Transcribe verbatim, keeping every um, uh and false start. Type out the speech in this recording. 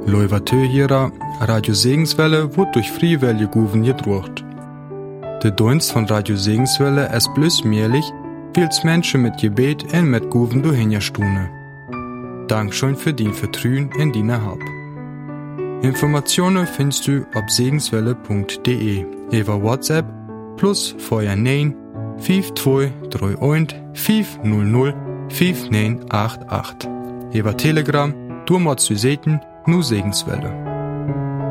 Leuvatö hierer, Radio Segenswelle wird durch Friewelle Guven gedruckt. Der Dienst von Radio Segenswelle ist bloß möglich, weil's Menschen mit Gebet und mit Guven durchhinjastune. Dankeschön für dein Vertrauen in deine Help. Informationen findest du auf segenswelle punkt de, über WhatsApp plus vorher neun fünf zwei drei eins fünf null null fünf neun acht acht. Über Telegram, du musst du sehen, nur Segenswelle.